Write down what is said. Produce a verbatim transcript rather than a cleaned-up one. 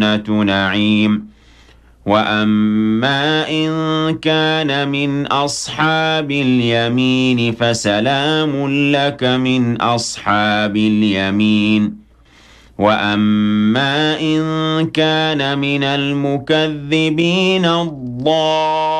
نعيم وأما إن كان من أصحاب اليمين فسلام لك من أصحاب اليمين وأما إن كان من المكذبين الضالين